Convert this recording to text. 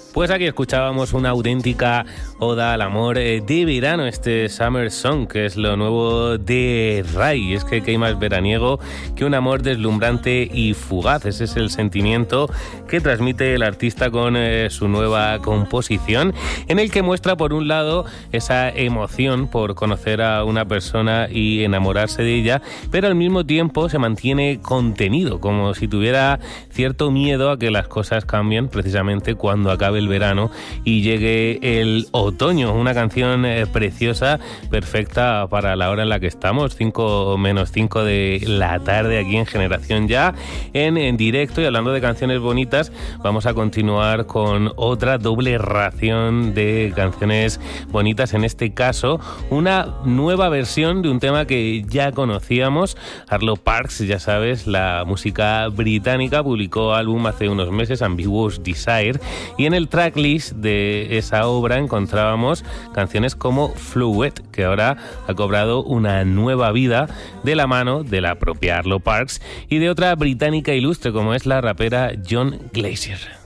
Pues aquí escuchábamos una auténtica oda al amor de verano, este Summer Song, que es lo nuevo de Rai. Es que hay más veraniego que un amor deslumbrante y fugaz. Ese es el sentimiento que transmite el artista con su nueva composición, en el que muestra por un lado esa emoción por conocer a una persona y enamorarse de ella, pero al mismo tiempo se mantiene contenido, como si tuviera cierto miedo a que las cosas cambien precisamente cuando acabe el verano y llegue el otoño. Una canción preciosa, perfecta para la hora en la que estamos, 5 menos 5 de la tarde aquí en Generación Ya, en directo. Y hablando de canciones bonitas, vamos a continuar con otra doble ración de canciones bonitas. En este caso, una nueva versión de un tema que ya conocíamos. Arlo Parks, ya sabes, la música británica, publicó álbum hace unos meses, Ambiguous Desire, y en el tracklist de esa obra encontrábamos canciones como Fluid, que ahora ha cobrado una nueva vida de la mano de la propia Arlo Parks y de otra británica ilustre como es la rapera John Glacier.